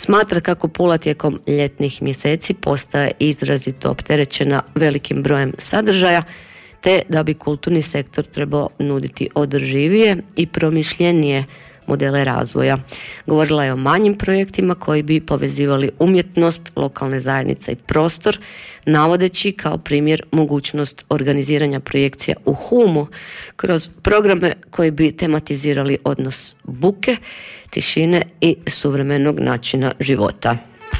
Smatra kako Pula tijekom ljetnih mjeseci postaje izrazito opterećena velikim brojem sadržaja, te da bi kulturni sektor trebao nuditi održivije i promišljenije modele razvoja. Govorila je o manjim projektima koji bi povezivali umjetnost, lokalne zajednice i prostor, navodeći kao primjer mogućnost organiziranja projekcija u Humu kroz programe koji bi tematizirali odnos buke, tišine i suvremenog načina života.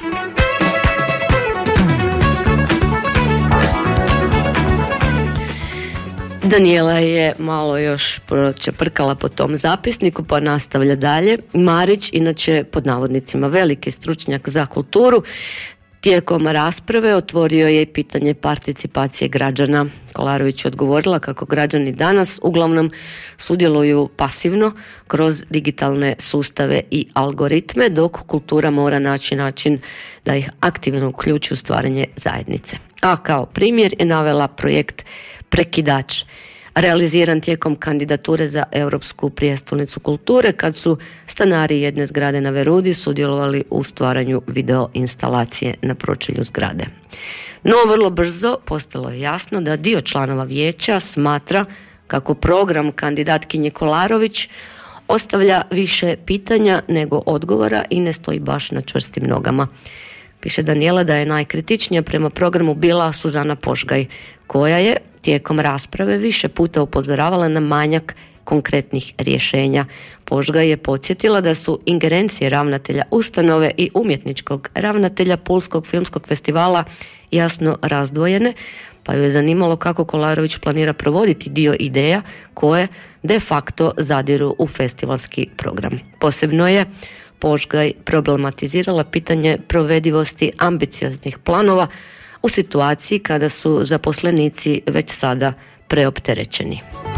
Daniela je malo još čeprkala po tom zapisniku pa nastavlja dalje. Marić, inače pod navodnicima veliki stručnjak za kulturu, tijekom rasprave otvorio je i pitanje participacije građana. Kolarović je odgovorila kako građani danas uglavnom sudjeluju pasivno kroz digitalne sustave i algoritme, dok kultura mora naći način da ih aktivno uključi u stvaranje zajednice. A kao primjer je navela projekt Prekidač, realiziran tijekom kandidature za Europsku prijestolnicu kulture, kad su stanari jedne zgrade na Verudi sudjelovali u stvaranju video instalacije na pročelju zgrade. No, vrlo brzo postalo je jasno da dio članova vijeća smatra kako program kandidatkinje Kolarović ostavlja više pitanja nego odgovora i ne stoji baš na čvrstim nogama. Piše Daniela da je najkritičnija prema programu bila Suzana Požgaj, koja je tijekom rasprave više puta upozoravala na manjak konkretnih rješenja. Požgaj je podsjetila da su ingerencije ravnatelja ustanove i umjetničkog ravnatelja Pulskog filmskog festivala jasno razdvojene, pa ju je zanimalo kako Kolarović planira provoditi dio ideja koje de facto zadiru u festivalski program. Posebno je Požgaj problematizirala pitanje provedivosti ambicioznih planova u situaciji kada su zaposlenici već sada preopterećeni.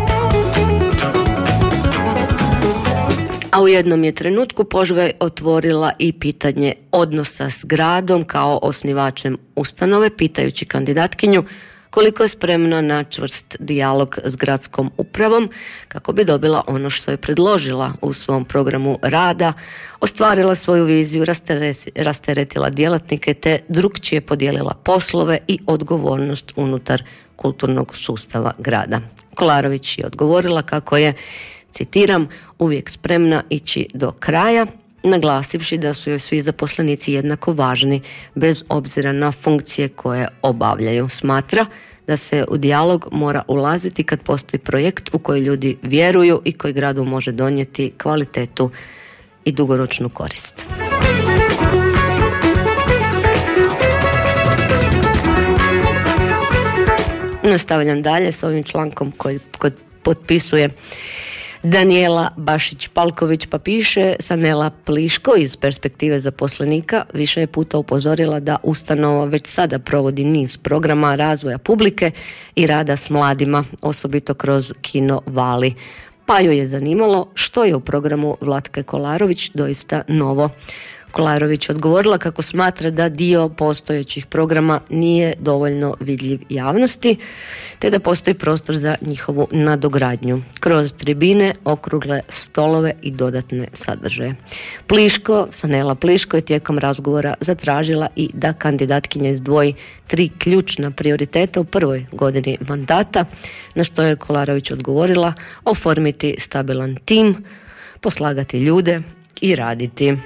A u jednom je trenutku Požgaj otvorila i pitanje odnosa s gradom kao osnivačem ustanove, pitajući kandidatkinju koliko je spremna na čvrst dijalog s gradskom upravom kako bi dobila ono što je predložila u svom programu rada, ostvarila svoju viziju, rasteretila djelatnike te drukčije podijelila poslove i odgovornost unutar kulturnog sustava grada. Kolarović je odgovorila kako je, citiram, uvijek spremna ići do kraja, naglasivši da su joj svi zaposlenici jednako važni bez obzira na funkcije koje obavljaju. Smatra da se u dijalog mora ulaziti kad postoji projekt u koji ljudi vjeruju i koji gradu može donijeti kvalitetu i dugoročnu korist. Nastavljam dalje s ovim člankom koji potpisuje Daniela Bašić-Palković, pa piše: Sanela Pliško iz perspektive zaposlenika više je puta upozorila da ustanova već sada provodi niz programa razvoja publike i rada s mladima, osobito kroz Kino Vali. Pa ju je zanimalo što je u programu Vlatke Kolarović doista novo. Kolarović odgovorila kako smatra da dio postojećih programa nije dovoljno vidljiv javnosti, te da postoji prostor za njihovu nadogradnju kroz tribine, okrugle stolove i dodatne sadržaje. Sanela Pliško je tijekom razgovora zatražila i da kandidatkinja izdvoji 3 ključna prioriteta u prvoj godini mandata, na što je Kolarović odgovorila: oformiti stabilan tim, poslagati ljude i raditi.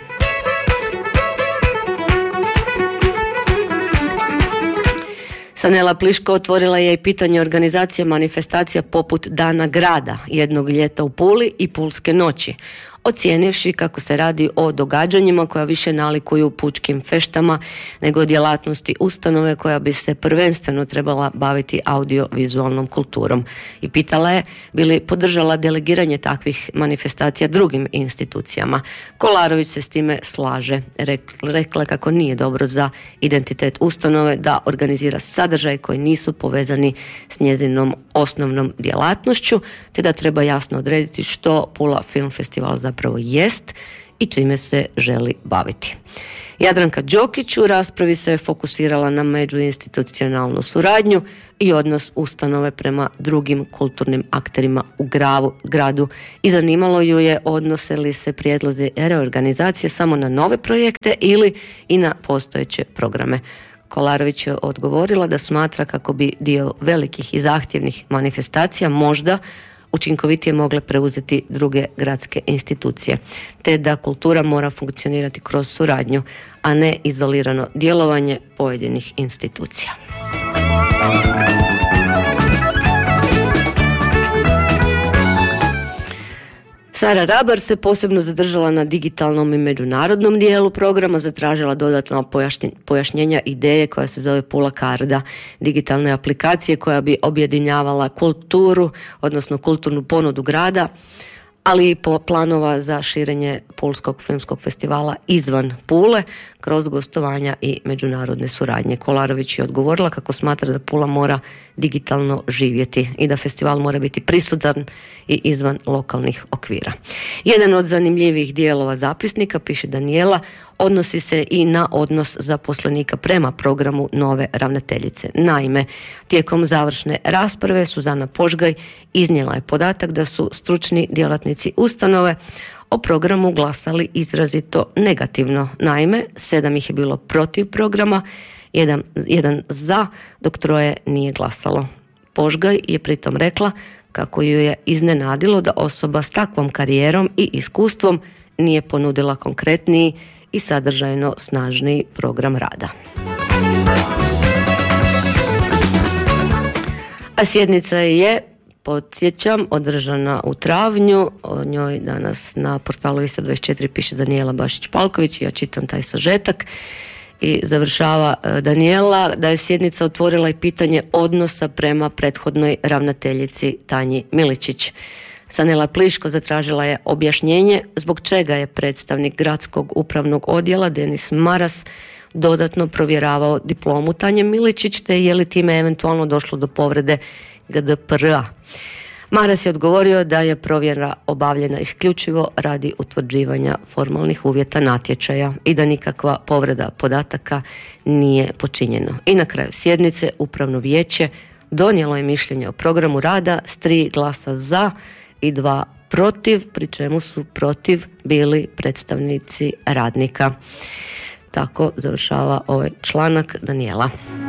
Sanela Pliško otvorila je i pitanje organizacije manifestacija poput Dana grada, jednog ljeta u Puli i Pulske noći, ocijenivši kako se radi o događanjima koja više nalikuju pučkim feštama nego djelatnosti ustanove koja bi se prvenstveno trebala baviti audiovizualnom kulturom. I pitala je bi li podržala delegiranje takvih manifestacija drugim institucijama. Kolarović se s time slaže. Rekla kako nije dobro za identitet ustanove da organizira sadržaj koji nisu povezani s njezinom osnovnom djelatnošću, te da treba jasno odrediti što Pula Film Festival zapravo jest i čime se želi baviti. Jadranka Đokić u raspravi se fokusirala na međuinstitucionalnu suradnju i odnos ustanove prema drugim kulturnim akterima u gradu i zanimalo ju je odnose li se prijedlozi reorganizacije samo na nove projekte ili i na postojeće programe. Kolarović je odgovorila da smatra kako bi dio velikih i zahtjevnih manifestacija možda učinkovitije mogle preuzeti druge gradske institucije, te da kultura mora funkcionirati kroz suradnju, a ne izolirano djelovanje pojedinih institucija. Sara Rabar se posebno zadržala na digitalnom i međunarodnom dijelu programa, zatražila dodatno pojašnjenja ideje koja se zove Pula Karda, digitalne aplikacije koja bi objedinjavala kulturu, odnosno kulturnu ponudu grada, ali i planova za širenje Pulskog filmskog festivala izvan Pule kroz gostovanja i međunarodne suradnje. Kolarović je odgovorila kako smatra da Pula mora digitalno živjeti i da festival mora biti prisutan i izvan lokalnih okvira. Jedan od zanimljivih dijelova zapisnika, piše Danijela, odnosi se i na odnos zaposlenika prema programu nove ravnateljice. Naime, tijekom završne rasprave Suzana Požgaj iznijela je podatak da su stručni djelatnici ustanove o programu glasali izrazito negativno. Naime, 7 ih je bilo protiv programa, jedan za, dok 3 nije glasalo. Požgaj je pritom rekla kako ju je iznenadilo da osoba s takvom karijerom i iskustvom nije ponudila konkretniji i sadržajno snažniji program rada. A sjednica je, podsjećam, održana u travnju. O njoj danas na portalu Istra 24 piše Danijela Bašić-Palković. Ja čitam taj sažetak i završava Danijela da je sjednica otvorila i pitanje odnosa prema prethodnoj ravnateljici Tanji Miličić. Sanela Pliško zatražila je objašnjenje zbog čega je predstavnik gradskog upravnog odjela Denis Maras dodatno provjeravao diplomu Tanje Miličić, te je li time eventualno došlo do povrede GDPR-a. Maras je odgovorio da je provjera obavljena isključivo radi utvrđivanja formalnih uvjeta natječaja i da nikakva povreda podataka nije počinjeno. I na kraju sjednice upravno vijeće donijelo je mišljenje o programu rada s 3 glasa za i 2 protiv, pri čemu su protiv bili predstavnici radnika. Tako završava ovaj članak Danijela.